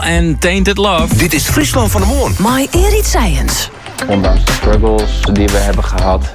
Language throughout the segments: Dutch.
En Tainted Love. Dit is Friesland van de Moon. My Erit Science. Ondanks de struggles die we hebben gehad,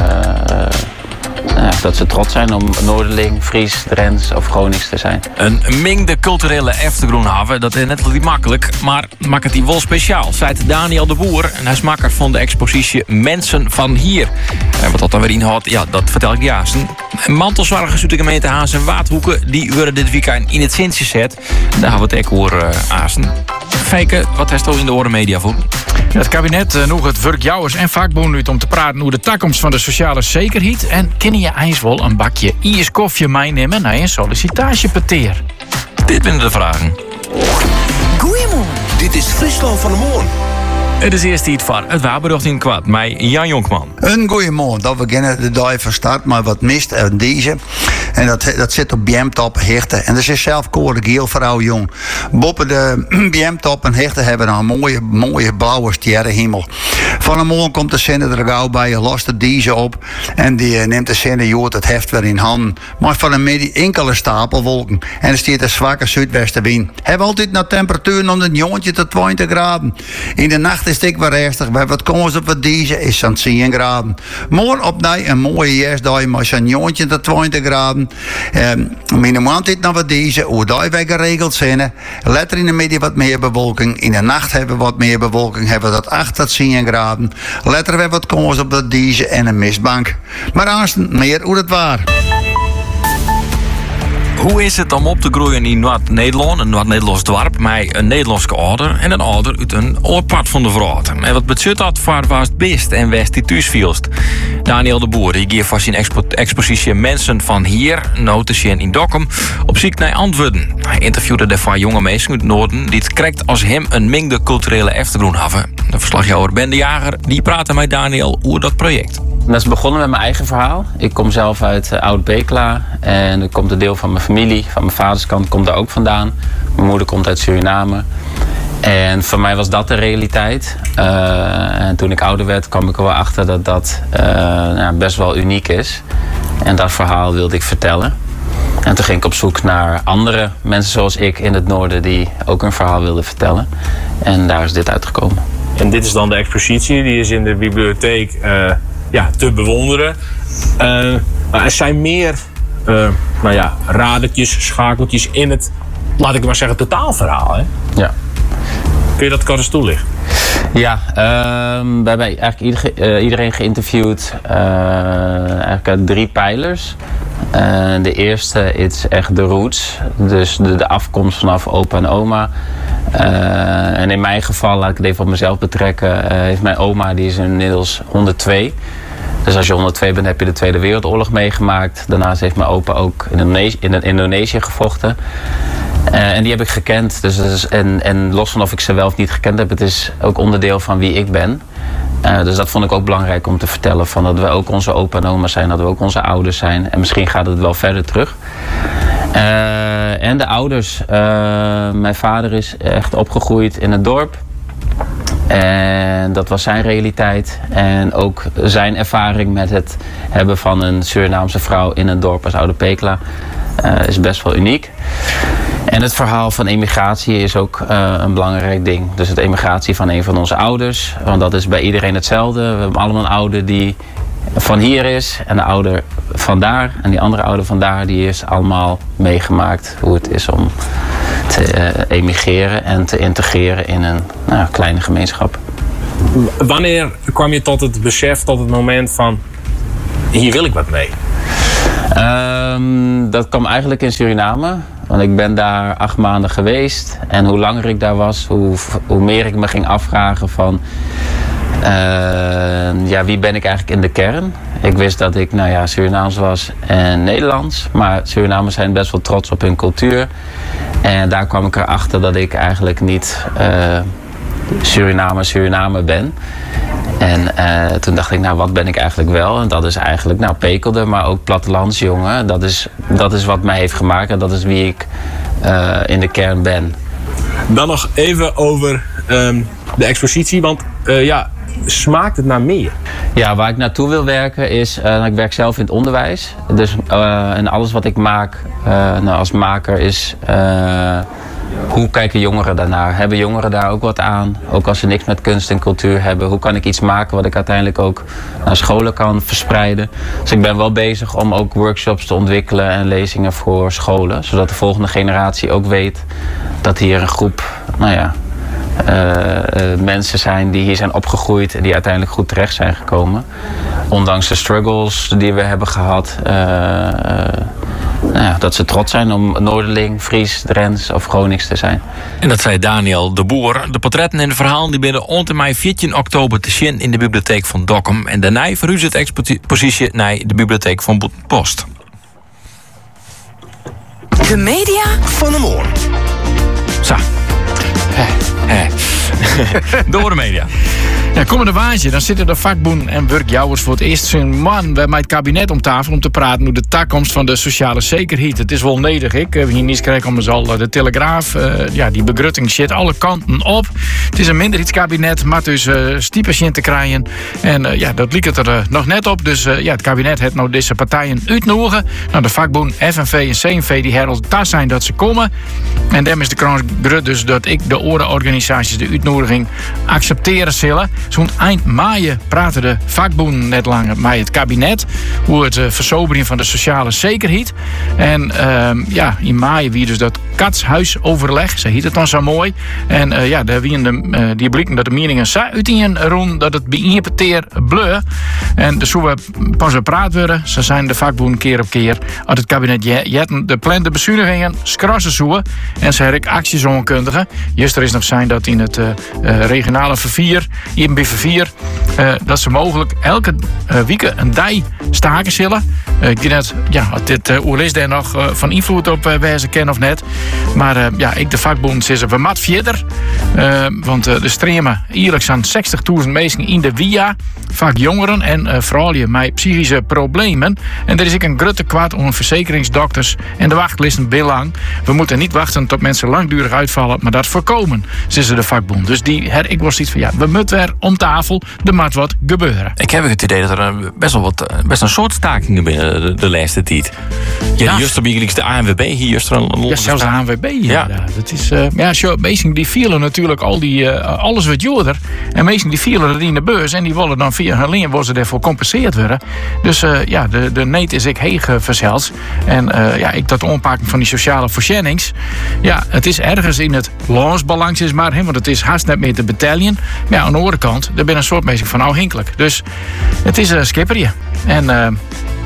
dat ze trots zijn om Noorderling, Fries, Drents of Gronings te zijn. Een mingde culturele Eftergroenhaven, dat is net niet makkelijk, maar maakt het die wel speciaal, zei Daniel de Boer. En hij is maker van de expositie Mensen van Hier. En wat dat dan weer inhoudt, ja, dat vertel ik Jaasten. Mantelzorgers uit de gemeente Haas en Waadhoeken, die worden dit weekend in het Sintje zet. Daar hebben we het ook over Aasten. Fijke, wat heeft er in de orenmedia voor? Het kabinet nog het werkjouwers en vakbonden uit om te praten over de toekomst van de sociale zekerheid. En ken je eens wel een bakje ijs koffie meenemen naar een sollicitatiepeteer? Dit zijn de vragen. Goeiemorgen. Dit is Friesland van de Moon. Het is eerst iets van het wapenbericht in kwad. Mij Jan Jonkman. Een goeiemorgen. Dat we beginnen de dag van start, maar wat mist en deze. En dat zit op BM-top, Hechten. En dat is zelf koorde geel vrouw jong. Boppen de BM-top en Hechten hebben een mooie blauwe sterrenhemel. Van een morgen komt de zinnen er gauw bij, lost de deze op. En die neemt de zinnen, joort het heft weer in handen. Maar van een midden enkele stapelwolken. En er staat een zwakke zuidwestenwind. Hebben altijd naar temperatuur om het jongetje tot 20 graden. In de nacht is het wel rustig. Bij wat komens op wat deze is zo'n 10 graden. Morgen opnieuw een mooie jasdag met zo'n jongetje tot 20 graden. Mijn man dit nog wat deze, hoe daar wij geregeld zijn. Later in de middag wat meer bewolking. In de nacht hebben we wat meer bewolking. Hebben we dat 8 tot 10 graden. Later hebben we wat komens op dat deze en een mistbank. Maar aanstaan meer hoe het waar. Hoe is het om op te groeien in Noord-Nederland, een Noord-Nederlands dorp, met een Nederlandse ouder en een ouder uit een oorpad van de vrouw? En wat betekent dat voor waar het best en west die thuis vielst? Daniel de Boer, die geeft voor zijn expositie Mensen van Hier, noten in Dokkum, op zoek naar antwoorden. Hij interviewde daarvoor jonge mensen uit het noorden die het krijgt als hem een mingde culturele Eftergroen hebben. De verslagjouwer Ben de Jager, die praatte met Daniel over dat project. Dat is begonnen met mijn eigen verhaal. Ik kom zelf uit Oud-Beekla en er komt een deel van mijn familie, van mijn vaders kant, komt daar ook vandaan. Mijn moeder komt uit Suriname. En voor mij was dat de realiteit. En toen ik ouder werd, kwam ik er wel achter dat dat best wel uniek is. En dat verhaal wilde ik vertellen. En toen ging ik op zoek naar andere mensen zoals ik in het noorden die ook een verhaal wilden vertellen. En daar is dit uitgekomen. En dit is dan de expositie, die is in de bibliotheek te bewonderen. Maar er zijn meer radertjes, schakeltjes in het, laat ik maar zeggen, totaalverhaal. Hè? Ja. Kun je dat kort eens toelichten? Ja, we hebben eigenlijk iedereen geïnterviewd eigenlijk uit 3 pijlers. De eerste is echt de roots, dus de afkomst vanaf opa en oma. En in mijn geval, laat ik het even op mezelf betrekken, heeft mijn oma, die is inmiddels 102. Dus als je 102 bent, heb je de Tweede Wereldoorlog meegemaakt. Daarnaast heeft mijn opa ook in Indonesië gevochten. En die heb ik gekend. Dus en los van of ik ze wel of niet gekend heb, het is ook onderdeel van wie ik ben. Dus dat vond ik ook belangrijk om te vertellen. Van dat we ook onze opa en oma zijn, dat we ook onze ouders zijn. En misschien gaat het wel verder terug. En de ouders. Mijn vader is echt opgegroeid in het dorp. En dat was zijn realiteit. En ook zijn ervaring met het hebben van een Surinaamse vrouw in een dorp als Oud-Beekla is best wel uniek. En het verhaal van emigratie is ook een belangrijk ding. Dus de emigratie van een van onze ouders. Want dat is bij iedereen hetzelfde. We hebben allemaal een ouder die van hier is en de ouder van daar. En die andere ouder van daar, die is allemaal meegemaakt hoe het is om te emigreren en te integreren in een kleine gemeenschap. Wanneer kwam je tot het besef, tot het moment van, hier wil ik wat mee? Dat kwam eigenlijk in Suriname. Want ik ben daar 8 maanden geweest. En hoe langer ik daar was, hoe meer ik me ging afvragen van, wie ben ik eigenlijk in de kern? Ik wist dat ik Surinaams was en Nederlands. Maar Surinamers zijn best wel trots op hun cultuur. En daar kwam ik erachter dat ik eigenlijk niet Surinamer ben. En toen dacht ik, wat ben ik eigenlijk wel? En dat is eigenlijk Pekelde, maar ook plattelandsjongen. Dat is wat mij heeft gemaakt en dat is wie ik in de kern ben. Dan nog even over de expositie, want smaakt het naar meer? Ja, waar ik naartoe wil werken is, ik werk zelf in het onderwijs. Dus en alles wat ik maak als maker is hoe kijken jongeren daarnaar? Hebben jongeren daar ook wat aan? Ook als ze niks met kunst en cultuur hebben. Hoe kan ik iets maken wat ik uiteindelijk ook naar scholen kan verspreiden? Dus ik ben wel bezig om ook workshops te ontwikkelen en lezingen voor scholen. Zodat de volgende generatie ook weet dat hier een groep mensen zijn die hier zijn opgegroeid en die uiteindelijk goed terecht zijn gekomen. Ondanks de struggles die we hebben gehad. Dat ze trots zijn om Noorderling, Fries, Drents of Gronings te zijn. En dat zei Daniel de Boer. De portretten en de verhalen die binnen on mei 14 oktober te zien in de bibliotheek van Dokkum. En daarna verhuist het expositie naar de bibliotheek van Post. De media Van de Moorn. Zo. Door de media. Ja, komende waantje, dan zitten de vakbonden en werkjouwers voor het eerst zijn man bij het kabinet om tafel om te praten over de toekomst van de sociale zekerheid. Het is wel nedig, ik heb hier niets gekregen om al de Telegraaf. Die begrutting zit alle kanten op. Het is een minderheidskabinet, maar dus stiepers in te krijgen. En dat liep het er nog net op. Dus het kabinet heeft nou deze partijen uitnodigen. Nou, de vakbonden FNV en CNV die herald tas zijn dat ze komen. En daarom is de kans groot dus dat ik de organisaties de uitnodiging accepteren zullen. Zo'n eind maaien praten de vakbonden net langer met het kabinet. Hoe het versobering van de sociale zekerheid. En in maaien wie dus dat katshuisoverleg. Ze heet het dan zo mooi. En daar die blikken dat de meningen zo uiteen rond dat het bijeenpeteer bleu. En dus hoe we pas weer praten worden. Ze zijn de vakbonden keer op keer. Als het kabinet jetten de plande bezuinigingen schrassen zoeken. En ze hebben acties onkundigen. Juist er is nog zijn dat in het regionale vervier. Hier bij vervier. Dat ze mogelijk elke week een dij staken zullen. Ik denk dat dit oorlog daar nog van invloed op wijzen ken of net. Maar ik de vakbond is er mat verder. Want de streamen eerlijk zijn 60.000 mensen in de via. Vaak jongeren en vrouwen met psychische problemen. En er is ook een grote kwaad onder verzekeringsdokters. En de wachtlisten belang. We moeten niet wachten tot mensen langdurig uitvallen. Maar dat voorkomen, zeggen de vakbond. Dus ik was iets van we moeten weer om tafel. Er moet wat gebeuren. Ik heb het idee dat er best een soort stakingen binnen de laatste tijd. Juist op de ANWB hier. Juist er een zelfs de ANWB hier. Dat is, mensen die vielen natuurlijk alles wat joder. En mensen die vielen er in de beurs. En die willen dan via hun lijn worden ervoor compenseerd worden. Dus de neet is ik heeg verzels. En ik dat onpakken van die sociale voorzienings. Ja, het is ergens in het landsbalans is maar. Want het is haast net meer te betalen. Maar aan de andere kant, er ben een soort mensen van nou hinkelijk. Dus het is schipperje. En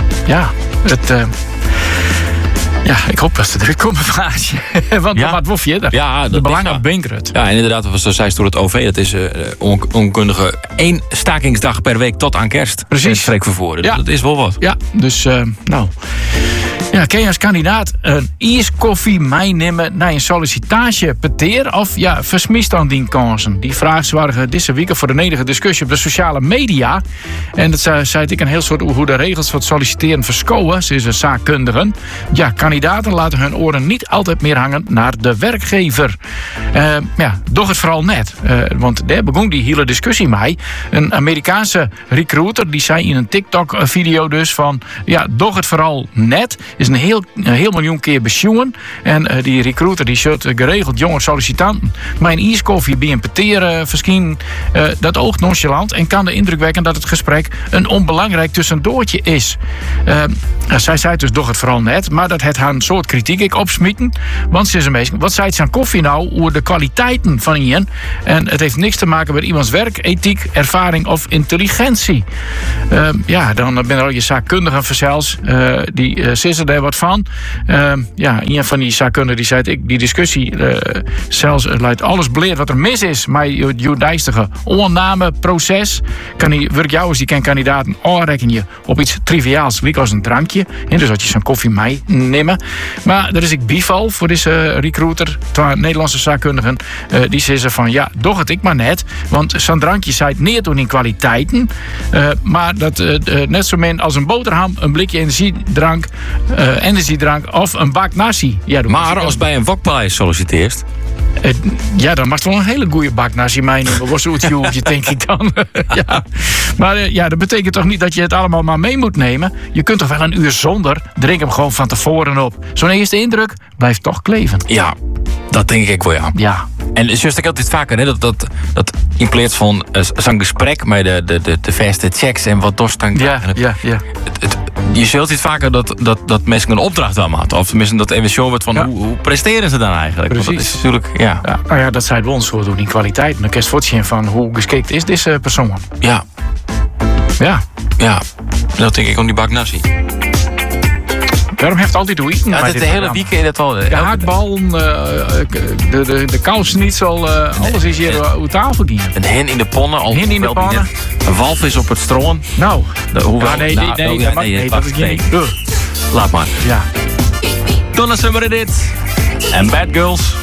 ik hoop dat het er komt een vraagje. Want wat wof je er? Ja, de belangen bankrupt. Ja, en inderdaad, wat ze zei door het OV, dat is onkundige 1 stakingsdag per week tot aan kerst. Precies. Streekvervoer. Ja. Dat is wel wat. Ja, dus Ja, ken je als kandidaat een ijskoffie meenemen naar een sollicitatie peteer? Of versmist dan die kansen? Die vragen waren deze week voor de nedige discussie op de sociale media. En dat zei ik een heel soort hoe de regels van het solliciteren verschoven. Ze is een zaakkundigen. Ja, kandidaten laten hun oren niet altijd meer hangen naar de werkgever. Doch het vooral net. Want daar begon die hele discussie mee. Een Amerikaanse recruiter die zei in een TikTok-video dus van... doch het vooral net. Is een heel miljoen keer besjoen. En die recruiter die zult geregeld jonge sollicitanten. Maar een ijskoffie bij een peteer verschijnen. Dat oogt nonchalant en kan de indruk wekken dat het gesprek een onbelangrijk tussendoortje is. Zij zei dus doch het vooral net. Maar dat het haar een soort kritiek ik opsmieten. Want ze is een beetje, wat zei het aan koffie nou over de kwaliteiten van iemand? En het heeft niks te maken met iemands werk, ethiek, ervaring of intelligentie. Dan ben er al je zaakkundigen verzels. Die sissen er wat van. Een van die zaakkundigen die zei die discussie zelfs leidt alles beleerd wat er mis is met het juridische onnameproces. Kan die werkjouwers die kan kandidaten aanrekenen op iets triviaals, like als een drankje. En dus dat je zo'n koffie meenemen. Maar er is ik bival voor deze recruiter, twee Nederlandse zaakkundigen. Die zeggen van doch het ik maar net. Want zo'n drankje zei het neer toen in kwaliteiten. Maar dat net zo min als een boterham, een blikje energiedrank energiedrank of een bak nasi. Ja, Maar als bij een wokpaleis solliciteert... ja, dan mag het wel een hele goede bak nasi meenemen. Was zo'n hoefje, denk ik dan. Ja. Maar dat betekent toch niet dat je het allemaal maar mee moet nemen. Je kunt toch wel een uur zonder. Drink hem gewoon van tevoren op. Zo'n eerste indruk blijft toch kleven. Ja, dat denk ik wel, ja. Ja. En juist ik altijd vaker, hè, dat in plaats van zo'n gesprek met de vaste checks en wat doorstand. Ja. Je zult dit vaker dat mensen een opdracht aan hadden. Of tenminste dat even show wordt van hoe presteren ze dan eigenlijk. Precies. Want dat is natuurlijk, ja. Ja, nou ja, dat zijn we ons zo doen in kwaliteit. Dan kun je het zien van hoe geschikt is deze persoon. Ja, dat denk ik om die bak nasi. Daarom heeft het altijd hoe eten. Ja, het hele weekend dat wel. De haakbal, de kousenitsel, alles is hier uit tafel gegaan. Een hen in de ponnen. Al Hen in de pannen. Een walvis op het stroom. Nou, Hoewel, nee, dat is geen. Laat maar. Ja. Donna Summer in dit. En Bad Girls.